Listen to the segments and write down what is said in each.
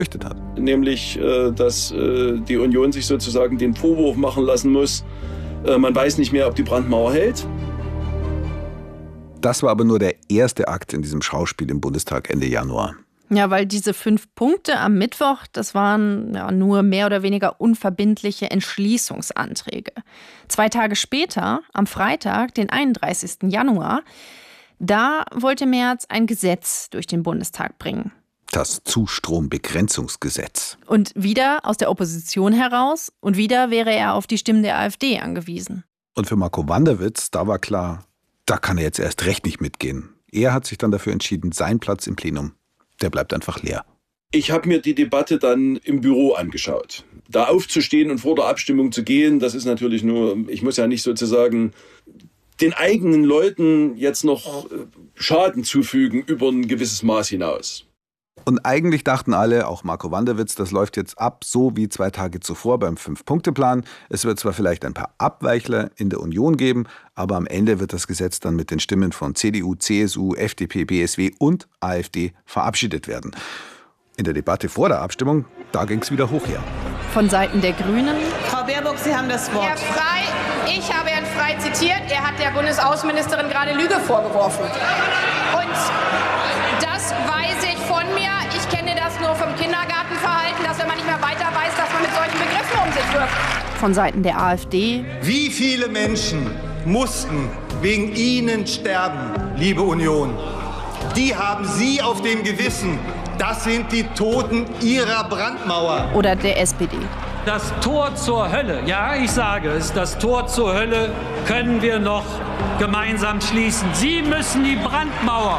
befürchtet hat. Nämlich, dass die Union sich sozusagen den Vorwurf machen lassen muss, man weiß nicht mehr, ob die Brandmauer hält. Das war aber nur der erste Akt in diesem Schauspiel im Bundestag Ende Januar. Ja, weil diese 5 Punkte am Mittwoch, das waren nur mehr oder weniger unverbindliche Entschließungsanträge. 2 Tage später, am Freitag, den 31. Januar, da wollte Merz ein Gesetz durch den Bundestag bringen. Das Zustrombegrenzungsgesetz. Und wieder aus der Opposition heraus und wieder wäre er auf die Stimmen der AfD angewiesen. Und für Marco Wanderwitz, da war klar, da kann er jetzt erst recht nicht mitgehen. Er hat sich dann dafür entschieden, sein Platz im Plenum, der bleibt einfach leer. Ich habe mir die Debatte dann im Büro angeschaut. Da aufzustehen und vor der Abstimmung zu gehen, das ist natürlich nur, ich muss ja nicht sozusagen den eigenen Leuten jetzt noch Schaden zufügen über ein gewisses Maß hinaus. Und eigentlich dachten alle, auch Marco Wanderwitz, das läuft jetzt ab, so wie 2 Tage zuvor beim 5-Punkte-Plan. Es wird zwar vielleicht ein paar Abweichler in der Union geben, aber am Ende wird das Gesetz dann mit den Stimmen von CDU, CSU, FDP, BSW und AfD verabschiedet werden. In der Debatte vor der Abstimmung, da ging es wieder hoch her. Von Seiten der Grünen. Frau Baerbock, Sie haben das Wort. Herr Frey, ich habe Herrn Frey zitiert. Er hat der Bundesaußenministerin gerade Lüge vorgeworfen. Und das weiß ich von mir. Ich kenne das nur vom Kindergartenverhalten, dass wenn man nicht mehr weiter weiß, dass man mit solchen Begriffen um sich wirft. Von Seiten der AfD. Wie viele Menschen mussten wegen Ihnen sterben, liebe Union? Die haben Sie auf dem Gewissen. Das sind die Toten Ihrer Brandmauer. Oder der SPD. Das Tor zur Hölle, ja, ich sage es, das Tor zur Hölle können wir noch gemeinsam schließen. Sie müssen die Brandmauer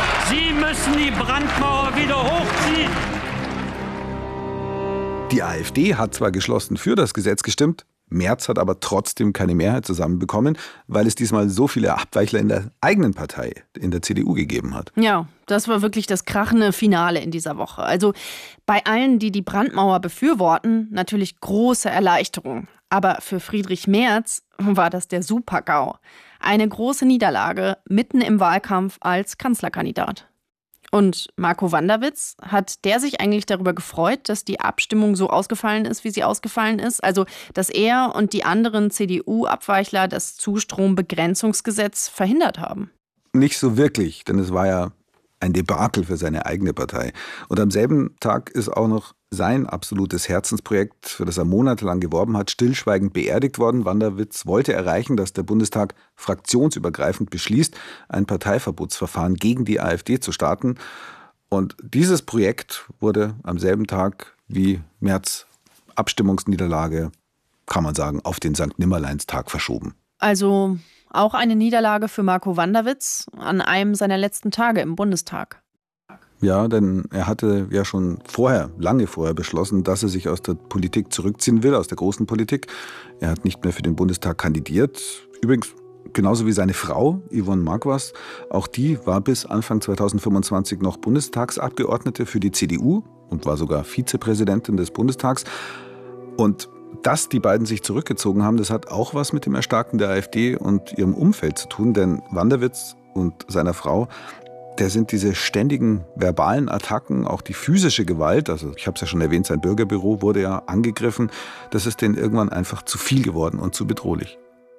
wieder hochziehen. Die AfD hat zwar geschlossen für das Gesetz gestimmt, Merz hat aber trotzdem keine Mehrheit zusammenbekommen, weil es diesmal so viele Abweichler in der eigenen Partei, in der CDU, gegeben hat. Ja, das war wirklich das krachende Finale in dieser Woche. Also bei allen, die die Brandmauer befürworten, natürlich große Erleichterung. Aber für Friedrich Merz war das der Super-GAU. Eine große Niederlage mitten im Wahlkampf als Kanzlerkandidat. Und Marco Wanderwitz, hat der sich eigentlich darüber gefreut, dass die Abstimmung so ausgefallen ist, wie sie ausgefallen ist? Also, dass er und die anderen CDU-Abweichler das Zustrombegrenzungsgesetz verhindert haben? Nicht so wirklich, denn es war ja ein Debakel für seine eigene Partei. Und am selben Tag ist auch noch sein absolutes Herzensprojekt, für das er monatelang geworben hat, stillschweigend beerdigt worden. Wanderwitz wollte erreichen, dass der Bundestag fraktionsübergreifend beschließt, ein Parteiverbotsverfahren gegen die AfD zu starten. Und dieses Projekt wurde am selben Tag wie Merz' Abstimmungsniederlage, kann man sagen, auf den Sankt-Nimmerleins-Tag verschoben. Also auch eine Niederlage für Marco Wanderwitz an einem seiner letzten Tage im Bundestag. Ja, denn er hatte ja schon lange vorher beschlossen, dass er sich aus der Politik zurückziehen will, aus der großen Politik. Er hat nicht mehr für den Bundestag kandidiert. Übrigens, genauso wie seine Frau, Yvonne Marquardt. Auch die war bis Anfang 2025 noch Bundestagsabgeordnete für die CDU und war sogar Vizepräsidentin des Bundestags. Und dass die beiden sich zurückgezogen haben, das hat auch was mit dem Erstarken der AfD und ihrem Umfeld zu tun. Denn Wanderwitz und seiner Frau, der sind diese ständigen verbalen Attacken, auch die physische Gewalt, also ich habe es ja schon erwähnt, sein Bürgerbüro wurde ja angegriffen, das ist denen irgendwann einfach zu viel geworden und zu bedrohlich.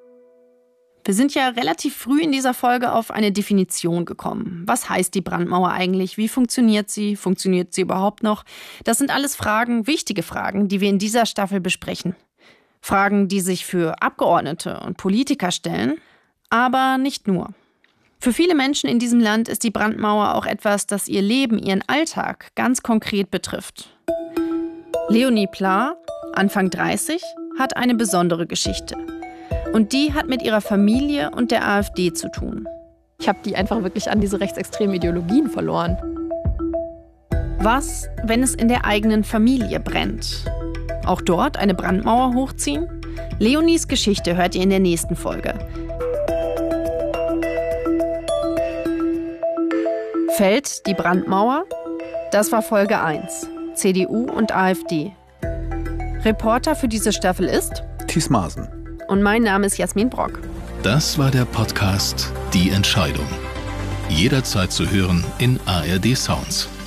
Wir sind ja relativ früh in dieser Folge auf eine Definition gekommen. Was heißt die Brandmauer eigentlich? Wie funktioniert sie? Funktioniert sie überhaupt noch? Das sind alles Fragen, wichtige Fragen, die wir in dieser Staffel besprechen. Fragen, die sich für Abgeordnete und Politiker stellen, aber nicht nur. Für viele Menschen in diesem Land ist die Brandmauer auch etwas, das ihr Leben, ihren Alltag ganz konkret betrifft. Leonie Pla, Anfang 30, hat eine besondere Geschichte. Und die hat mit ihrer Familie und der AfD zu tun. Ich habe die einfach wirklich an diese rechtsextremen Ideologien verloren. Was, wenn es in der eigenen Familie brennt? Auch dort eine Brandmauer hochziehen? Leonies Geschichte hört ihr in der nächsten Folge. Fällt die Brandmauer? Das war Folge 1. CDU und AfD. Reporter für diese Staffel ist Thies Maaßen. Und mein Name ist Jasmin Brock. Das war der Podcast Die Entscheidung. Jederzeit zu hören in ARD Sounds.